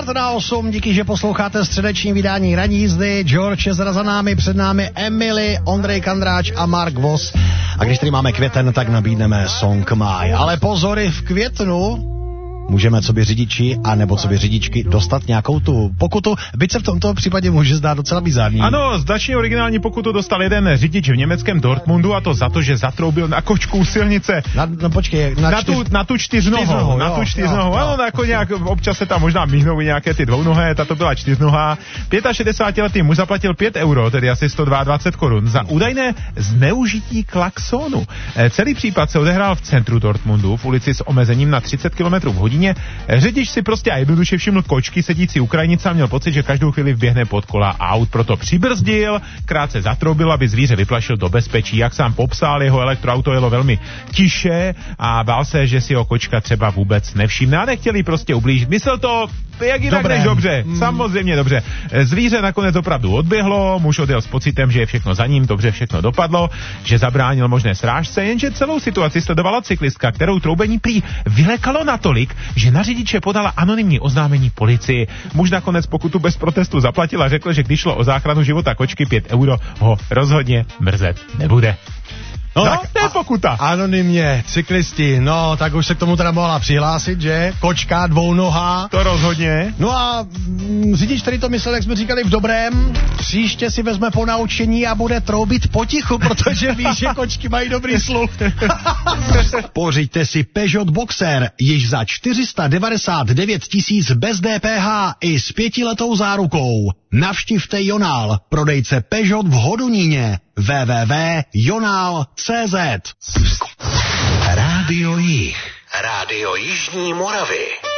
8:15, díky, že posloucháte středeční vydání Ranní jízdy. George je za námi, před námi Emily, Ondrej Kandráč a Mark Voss. A když tady máme květen, tak nabídneme Song Maj. Ale pozory, v květnu můžeme coby řidiči a nebo coby řidičky dostat nějakou tu pokutu, byť se v tomto případě může zdát docela bizarní. Ano, značně originální pokutu dostal jeden řidič v německém Dortmundu, a to za to, že zatroubil na kočku silnice. Počkej, na tu čtyřnohou. Ano, jako nějak občas se tam možná míhnou i nějaké ty dvounohé, tato byla čtyřnohá. 65letý muž zaplatil 5 euro, tedy asi 122 korun, za údajné zneužití klaxonu. Celý případ se odehrál v centru Dortmundu, v ulici s omezením na 30 km v hodině. Řidič si prostě a jednoduše všiml kočky sedící Ukrajince a měl pocit, že každou chvíli vběhne pod kola aut, proto přibrzdil, krátce zatroubil, aby zvíře vyplašil do bezpečí. Jak sám popsal, jeho elektroauto jelo velmi tiše a bál se, že si ho kočka třeba vůbec nevšimne a nechtěli prostě ublížit. Myslel to jak jinak než dobře, samozřejmě dobře. Zvíře nakonec opravdu odběhlo, muž odjel s pocitem, že je všechno za ním, dobře všechno dopadlo, že zabránil možné srážce, jenže celou situaci sledovala cyklistka, kterou troubení prý vylekalo natolik, že na řidiče podala anonymní oznámení policii. Muž nakonec pokutu bez protestu zaplatil a řekl, že když šlo o záchranu života kočky, 5 euro ho rozhodně mrzet nebude. No tak to je pokuta. Anonymně, cyklisti, no tak už se k tomu teda mohla přihlásit, že? Kočka, dvounohá. To rozhodně. No a řidič tady to myslel, jak jsme říkali, v dobrém. Příště si vezme ponaučení a bude troubit potichu, protože ví, že kočky mají dobrý sluch. Pořiďte si Peugeot Boxer, již za 499 000 bez DPH i s 5letou zárukou. Navštivte Jonál, prodejce Peugeot v Hodoníně. www.jonal.cz. Rádio Jih. Rádio Jižní Moravy.